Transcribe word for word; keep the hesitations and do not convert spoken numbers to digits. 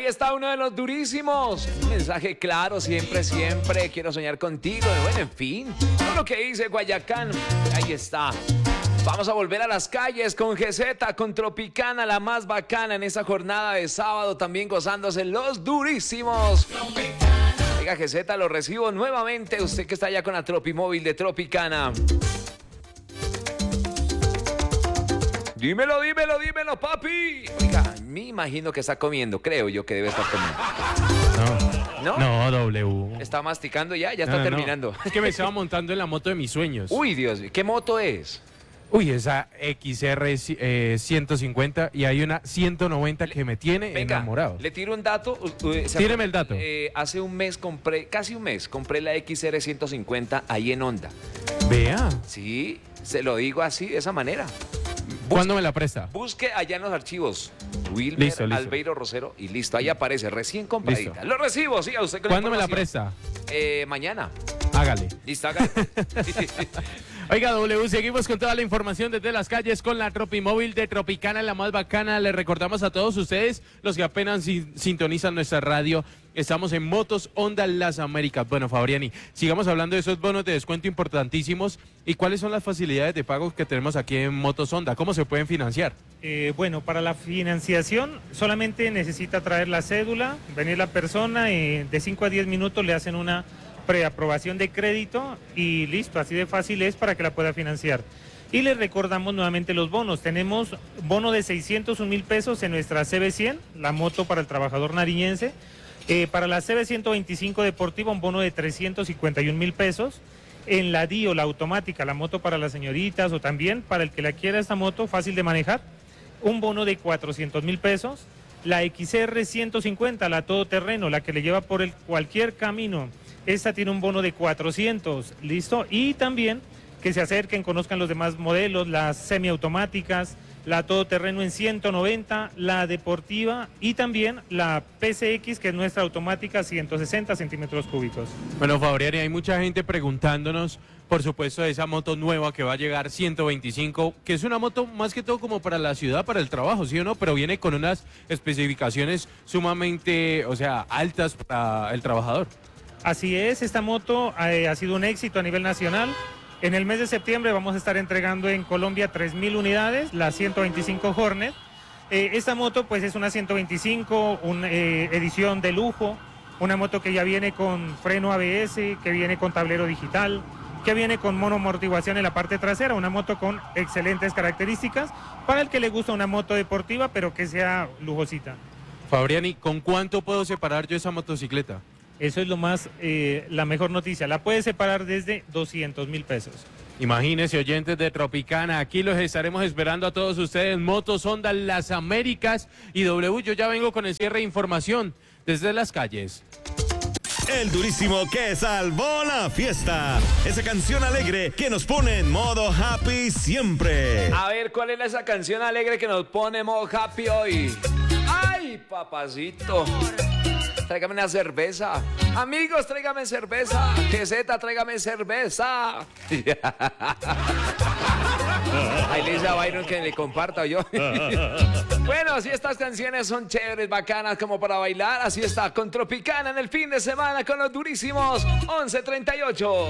Ahí está uno de los durísimos. Un mensaje claro, siempre, siempre. Quiero soñar contigo. Bueno, en fin. Todo lo que dice Guayacán. Ahí está. Vamos a volver a las calles con G Z, con Tropicana, la más bacana en esta jornada de sábado. También gozándose los durísimos. Oiga, G Z, lo recibo nuevamente. Usted que está allá con la Tropimóvil de Tropicana. Dímelo, dímelo, dímelo, papi. Oiga, me imagino que está comiendo. Creo yo que debe estar comiendo. No. ¿No? No, W. Está masticando ya, ya está No, no, terminando. no. Es que me estaba montando en la moto de mis sueños. Uy, Dios mío, ¿qué moto es? Uy, esa X R eh, ciento cincuenta y hay una ciento noventa que me tiene Venga, enamorado. le tiro un dato. Tíreme el dato. Eh, hace un mes compré, casi un mes, compré la X R ciento cincuenta ahí en Honda. Vea. Sí, se lo digo así, de esa manera. ¿Cuándo me la presta? Busque allá en los archivos Wilmer Listo, listo. Albeiro Rosero y listo, ahí aparece, recién compradita. Listo. Lo recibo, sí, a usted con ¿Cuándo me la información. presta? Eh, mañana. Hágale. Listo, hágale. Oiga, W, seguimos con toda la información desde las calles con la Tropimóvil de Tropicana, la más bacana. Les recordamos a todos ustedes, los que apenas sin- sintonizan nuestra radio, estamos en Motos Honda Las Américas. Bueno, Fabriani, sigamos hablando de esos bonos de descuento importantísimos. ¿Y cuáles son las facilidades de pago que tenemos aquí en Motos Honda? ¿Cómo se pueden financiar? Eh, bueno, para la financiación solamente necesita traer la cédula, venir la persona, y de cinco a diez minutos le hacen una preaprobación de crédito y listo, así de fácil es para que la pueda financiar. Y les recordamos nuevamente los bonos. Tenemos bono de seiscientos un mil pesos en nuestra C B cien, la moto para el trabajador nariñense. Eh, para la C B ciento veinticinco deportiva, un bono de trescientos cincuenta y un mil pesos. En la Dio, la automática, la moto para las señoritas o también para el que la quiera esta moto, fácil de manejar, un bono de cuatrocientos mil pesos. La X R ciento cincuenta, la todoterreno, la que le lleva por el cualquier camino, esta tiene un bono de cuatrocientos, ¿listo? Y también que se acerquen, conozcan los demás modelos, las semiautomáticas, la todoterreno en ciento noventa, la deportiva y también la P C X, que es nuestra automática, ciento sesenta centímetros cúbicos. Bueno, Fabriani, hay mucha gente preguntándonos, por supuesto, de esa moto nueva que va a llegar, ciento veinticinco, que es una moto más que todo como para la ciudad, para el trabajo, ¿sí o no? Pero viene con unas especificaciones sumamente, o sea, altas para el trabajador. Así es, esta moto eh, ha sido un éxito a nivel nacional. En el mes de septiembre vamos a estar entregando en Colombia tres mil unidades, la ciento veinticinco Hornet. Eh, esta moto pues es una ciento veinticinco, una eh, edición de lujo, una moto que ya viene con freno A B S, que viene con tablero digital, que viene con monoamortiguación en la parte trasera, una moto con excelentes características para el que le gusta una moto deportiva pero que sea lujosita. Fabriani, ¿con cuánto puedo separar yo esa motocicleta? Eso es lo más, eh, la mejor noticia. La puedes separar desde doscientos mil pesos. Imagínense, oyentes de Tropicana, aquí los estaremos esperando a todos ustedes. Motos Honda Las Américas y W, yo ya vengo con el cierre de información desde las calles. El durísimo que salvó la fiesta. Esa canción alegre que nos pone en modo happy siempre. A ver, ¿cuál es esa canción alegre que nos pone modo happy hoy? ¡Ay, papacito! Tráigame una cerveza. Amigos, tráigame cerveza. G Z, tráigame cerveza. Ahí le dice a Byron que le comparta yo. Bueno, si estas canciones son chéveres, bacanas, como para bailar, así está, con Tropicana en el fin de semana con los durísimos once treinta y ocho.